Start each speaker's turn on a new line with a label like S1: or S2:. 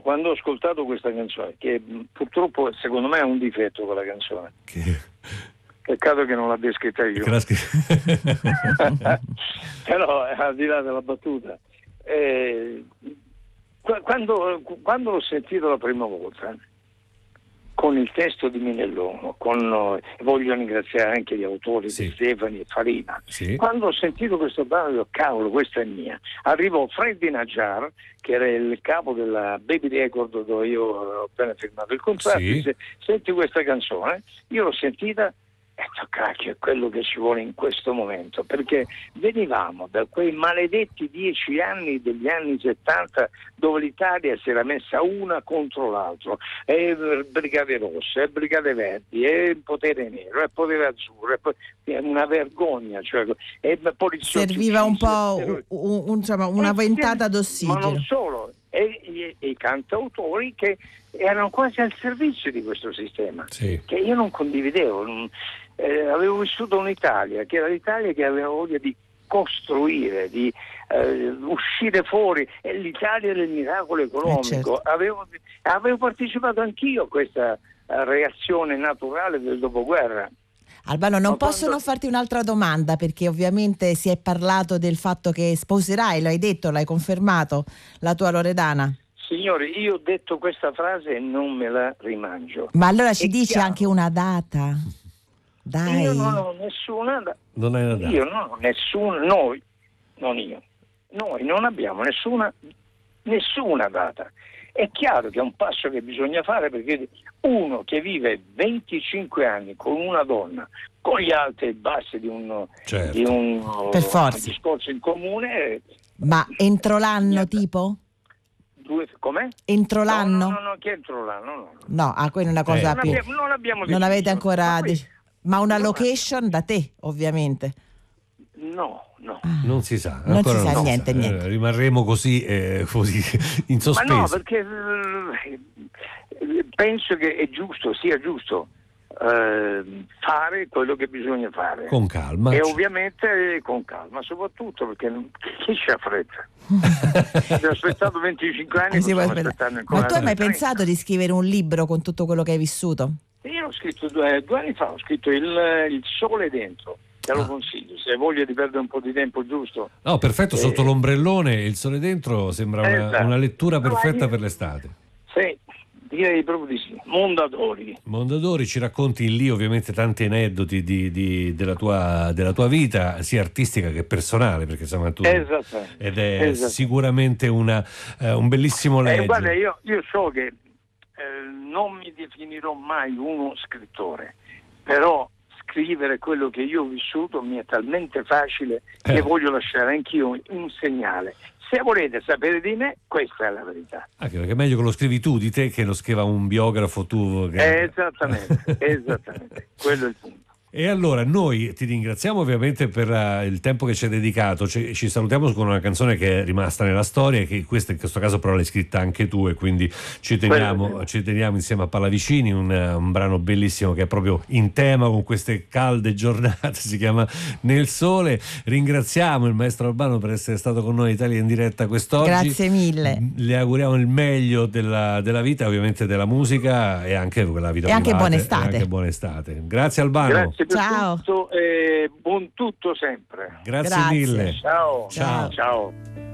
S1: quando ho ascoltato questa canzone, che purtroppo secondo me è un difetto quella canzone. Peccato che non l'abbia scritta io. Però al di là della battuta, quando l'ho sentito la prima volta con il testo di Minellone, voglio ringraziare anche gli autori di Stefani e Farina. Quando ho sentito questo brano, io, cavolo, questa è mia. Arrivò Freddy Najjar, che era il capo della Baby Record dove io ho appena firmato il contratto, e disse: senti questa canzone. Io l'ho sentita e ho detto, cacchio, è quello che ci vuole in questo momento, perché venivamo da quei maledetti 10 anni degli anni 70 dove l'Italia si era messa una contro l'altro, e Brigate Rosse, e Brigate Verdi, e Potere Nero, e Potere Azzurro, è una vergogna, cioè, e
S2: serviva un po' una ventata d'ossigeno.
S1: Ma non solo, e i cantautori che erano quasi al servizio di questo sistema, che io non condividevo. Avevo vissuto un'Italia che era l'Italia che aveva voglia di costruire, di uscire fuori, è l'Italia del miracolo economico. Avevo partecipato anch'io a questa reazione naturale del dopoguerra.
S2: Albano, non possono farti un'altra domanda, perché ovviamente si è parlato del fatto che sposerai, lo hai detto, l'hai confermato, la tua Loredana.
S1: Signori, io ho detto questa frase e non me la rimangio.
S2: Ma allora ci dici anche una data? Dai.
S1: Io non ho nessuna data.
S3: Non hai una data.
S1: Io non ho nessuna, noi non abbiamo nessuna data. È chiaro che è un passo che bisogna fare, perché uno che vive 25 anni con una donna, con gli alti e bassi di un
S2: per forza
S1: discorso in comune.
S2: Ma entro l'anno tipo?
S1: Com'è?
S2: Entro l'anno?
S1: No, che entro l'anno?
S2: No, quella è una cosa più.
S1: Non abbiamo
S2: non avete ancora. Ma una location da te, ovviamente.
S1: No.
S3: Non si sa.
S2: Non si sa niente.
S3: Rimarremo così in sospeso.
S1: Ma no, perché penso che sia giusto fare quello che bisogna fare.
S3: Con calma.
S1: E ovviamente con calma, soprattutto perché chi c'ha fretta? Abbiamo aspettato 25 anni,
S2: ma tu hai mai pensato di scrivere un libro con tutto quello che hai vissuto?
S1: Io ho scritto 2 anni fa, ho scritto il Sole Dentro. Te lo consiglio, se hai voglia di perdere un po' di tempo, giusto?
S3: No, perfetto, sotto l'ombrellone, il Sole Dentro sembra una lettura perfetta per l'estate.
S1: Sì, direi proprio di sì. Mondadori,
S3: ci racconti lì ovviamente tanti aneddoti della tua vita, sia artistica che personale, perché insomma tu ed è sicuramente un bellissimo legge.
S1: Guarda, io so che non mi definirò mai uno scrittore, però scrivere quello che io ho vissuto mi è talmente facile che voglio lasciare anch'io un segnale. Se volete sapere di me, questa è la verità.
S3: Anche perché è meglio che lo scrivi tu di te che lo scriva un biografo tu.
S1: Esattamente, quello è il punto.
S3: E allora noi ti ringraziamo ovviamente per il tempo che ci hai dedicato, ci salutiamo con una canzone che è rimasta nella storia, che questa in questo caso però l'hai scritta anche tu, e quindi ci teniamo insieme a Pallavicini, un brano bellissimo che è proprio in tema con queste calde giornate, si chiama Nel Sole. Ringraziamo il maestro Albano per essere stato con noi Italia in diretta quest'oggi.
S2: Grazie mille.
S3: Le auguriamo il meglio della vita, ovviamente della musica, e anche quella vita privata.
S2: Anche buona estate.
S3: Grazie Albano.
S1: Grazie per tutto e buon tutto sempre.
S3: Grazie mille.
S1: Ciao.